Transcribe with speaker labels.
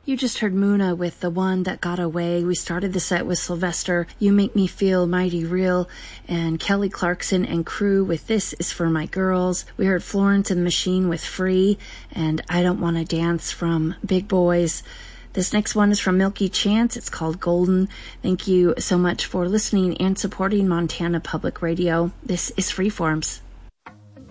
Speaker 1: You just heard Muna with The One That Got Away. We started the set with Sylvester, You Make Me Feel Mighty Real, and Kelly Clarkson and crew with This Is For My Girls. We heard Florence and the Machine with Free, and I Don't Wanna Dance from Big Boys. This next one is from Milky Chance. It's called Golden. Thank you so much for listening and supporting Montana Public Radio. This is Freeforms.